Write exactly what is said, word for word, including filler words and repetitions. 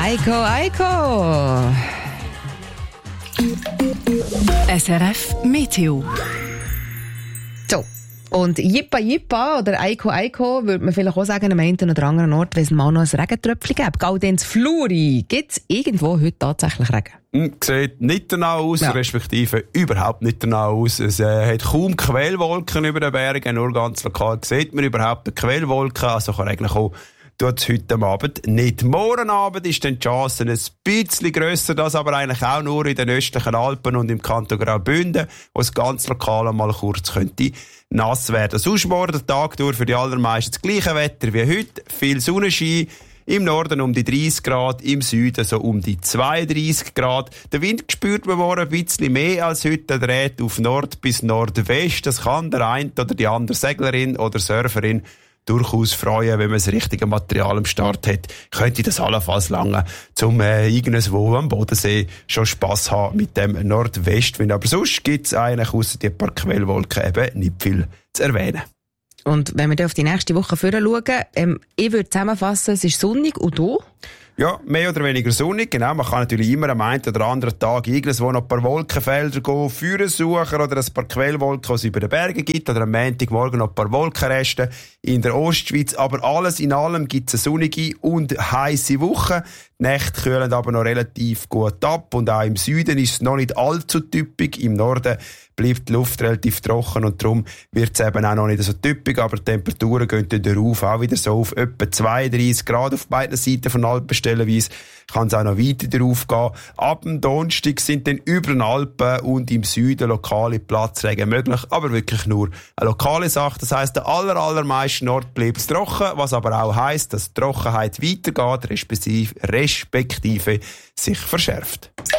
Eiko, Eiko. S R F Meteo. So. Und Jippa Jippa oder Eiko Eiko würde man vielleicht auch sagen, am einen oder anderen Ort, wenn es mal noch ein Regentröpfchen gibt. Gaudenz Fluri. Gibt es irgendwo heute tatsächlich Regen? Hm, sieht nicht danach aus, ja. respektive überhaupt nicht danach aus. Es äh, hat kaum Quellwolken über den Bergen, nur ganz lokal sieht man überhaupt eine Quellwolke, also kann eigentlich auch tut es heute Abend nicht. Morgen Abend ist dann die Chance ein bisschen grösser, das aber eigentlich auch nur in den östlichen Alpen und im Kanton Graubünden, wo es ganz lokal einmal kurz könnte nass werden. Sonst morgen der Tag durch für die allermeisten das gleiche Wetter wie heute. Viel Sonnenschein. Im Norden um die dreißig Grad, im Süden so um die zweiunddreißig Grad. Der Wind spürt man morgen ein bisschen mehr als heute. Er dreht auf Nord bis Nordwest. Das kann der eine oder die andere Seglerin oder Surferin durchaus freuen, wenn man das richtige Material am Start hat. Könnte das allenfalls lange zum äh, irgendwo am Bodensee schon Spass haben mit dem Nordwestwind. Aber sonst gibt es eigentlich ausser die paar Quellwolken eben nicht viel zu erwähnen. Und wenn wir dann auf die nächste Woche schauen, ähm, ich würde zusammenfassen, es ist sonnig und du? Ja, mehr oder weniger sonnig, genau. Man kann natürlich immer am einen oder anderen Tag irgendwo noch ein paar Wolkenfelder gehen, Führer suchen oder ein paar Quellwolken, die es über den Bergen gibt, oder am Montagmorgen noch ein paar Wolkenreste in der Ostschweiz. Aber alles in allem gibt es eine sonnige und heisse Woche. Die Nächte kühlen aber noch relativ gut ab und auch im Süden ist es noch nicht allzu typisch. Im Norden bleibt die Luft relativ trocken und darum wird es eben auch noch nicht so typisch, aber die Temperaturen gehen dann darauf auch wieder so auf etwa zweiunddreißig Grad auf beiden Seiten von Alpen stellenweise. Kann es auch noch weiter darauf gehen. Ab dem Donnerstag sind dann über den Alpen und im Süden lokale Platzregen möglich, aber wirklich nur eine lokale Sache. Das heisst, der aller, allermeisten Ort bleibt es trocken, was aber auch heisst, dass die Trockenheit weitergeht, respektive, respektive sich verschärft.